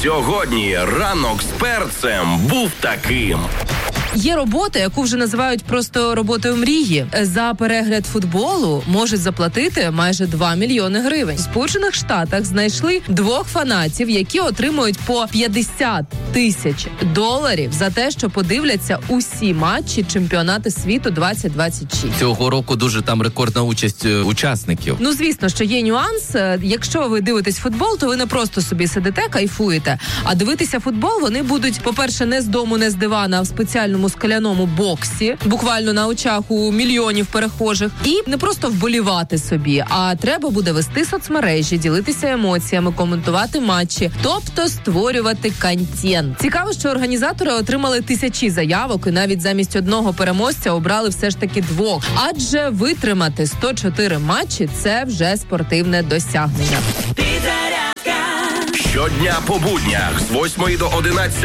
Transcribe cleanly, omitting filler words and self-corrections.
Сьогодні ранок з перцем був таким. Є робота, яку вже називають просто роботою мрії. За перегляд футболу можуть заплатити майже 2 мільйони гривень. В Сполучених Штатах знайшли 2 фанатів, які отримують по $50 тисяч за те, що подивляться усі матчі чемпіонату світу 2026. Цього року дуже там рекордна участь учасників. Ну, звісно, що є нюанс. Якщо ви дивитесь футбол, то ви не просто собі сидите, кайфуєте. А дивитися футбол вони будуть, по-перше, не з дому, не з дивана, а в спеціальному скаляному боксі, буквально на очах у мільйонів перехожих. І не просто вболівати собі, а треба буде вести соцмережі, ділитися емоціями, коментувати матчі, тобто створювати контент. Цікаво, що організатори отримали тисячі заявок і навіть замість одного переможця обрали все ж таки 2. Адже витримати 104 матчі – це вже спортивне досягнення. Щодня по буднях з 8 до 11